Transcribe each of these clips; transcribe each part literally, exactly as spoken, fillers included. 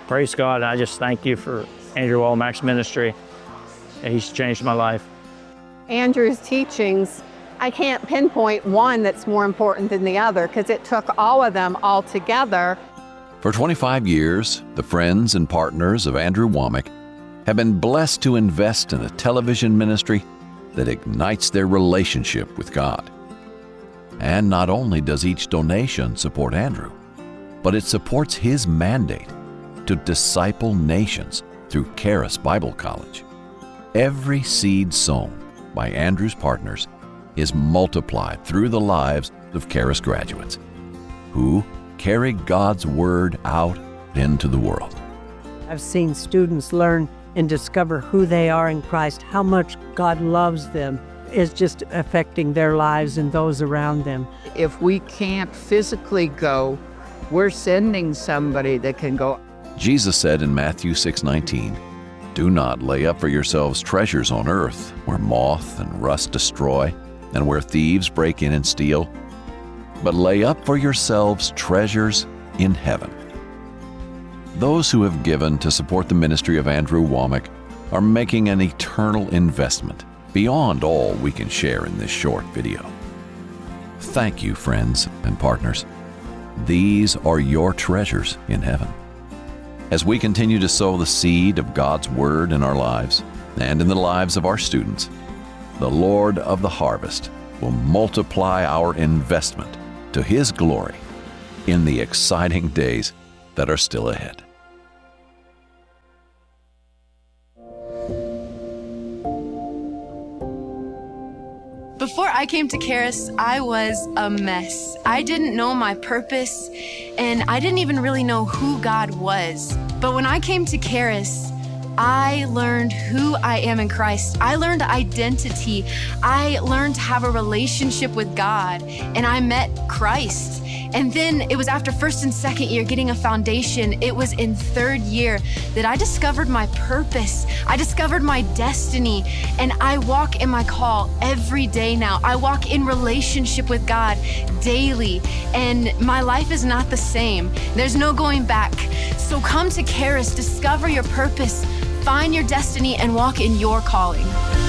Praise God. I just thank you for Andrew Wommack's ministry. He's changed my life. Andrew's teachings, I can't pinpoint one that's more important than the other because it took all of them all together. For twenty-five years, the friends and partners of Andrew Wommack have been blessed to invest in a television ministry that ignites their relationship with God. And not only does each donation support Andrew, but it supports his mandate to disciple nations through Charis Bible College. Every seed sown by Andrew's partners is multiplied through the lives of Charis graduates who carry God's Word out into the world. I've seen students learn and discover who they are in Christ, how much God loves them is just affecting their lives and those around them. If we can't physically go, we're sending somebody that can go. Jesus said in Matthew six nineteen, "Do not lay up for yourselves treasures on earth, where moth and rust destroy, and where thieves break in and steal, but lay up for yourselves treasures in heaven." Those who have given to support the ministry of Andrew Wommack are making an eternal investment beyond all we can share in this short video. Thank you, friends and partners. These are your treasures in heaven. As we continue to sow the seed of God's Word in our lives and in the lives of our students, the Lord of the harvest will multiply our investment to His glory in the exciting days that are still ahead. Before I came to Charis, I was a mess. I didn't know my purpose, and I didn't even really know who God was. But when I came to Charis, I learned who I am in Christ. I learned identity. I learned to have a relationship with God, and I met Christ. And then it was after first and second year getting a foundation, it was in third year that I discovered my purpose. I discovered my destiny, and I walk in my call every day now. I walk in relationship with God daily, and my life is not the same. There's no going back. So come to Charis, discover your purpose, find your destiny, and walk in your calling.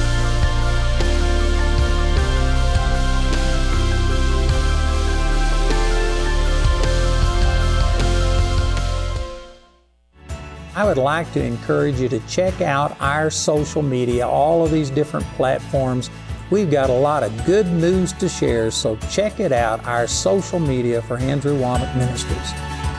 I would like to encourage you to check out our social media, all of these different platforms. We've got a lot of good news to share, so check it out, our social media for Andrew Wommack Ministries.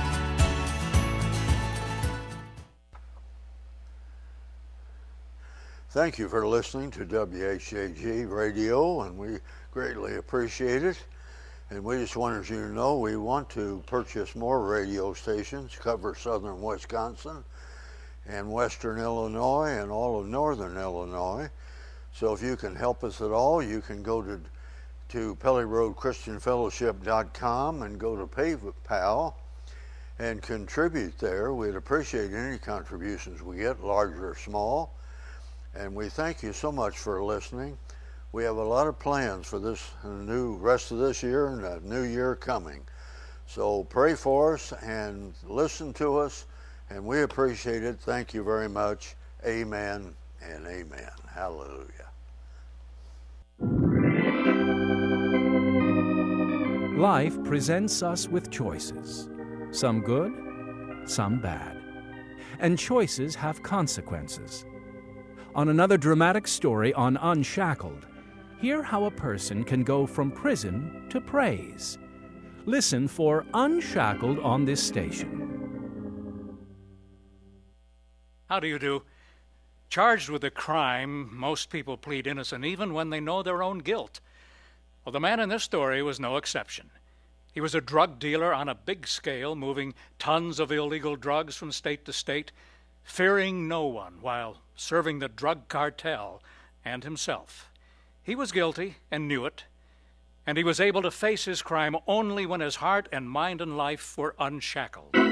Thank you for listening to W H A G Radio, and we greatly appreciate it. And we just wanted you to know we want to purchase more radio stations, cover southern Wisconsin and western Illinois and all of northern Illinois. So if you can help us at all, you can go to to Pelly Road Christian Fellowship dot com and go to PayPal and contribute there. We'd appreciate any contributions we get, large or small. And we thank you so much for listening. We have a lot of plans for this new rest of this year and a new year coming. So pray for us and listen to us, and we appreciate it. Thank you very much. Amen and amen. Hallelujah. Life presents us with choices, some good, some bad. And choices have consequences. On another dramatic story on Unshackled, hear how a person can go from prison to praise. Listen for Unshackled on this station. How do you do? Charged with a crime, most people plead innocent even when they know their own guilt. Well, the man in this story was no exception. He was a drug dealer on a big scale, moving tons of illegal drugs from state to state, fearing no one while serving the drug cartel and himself. He was guilty and knew it, and he was able to face his crime only when his heart and mind and life were unshackled.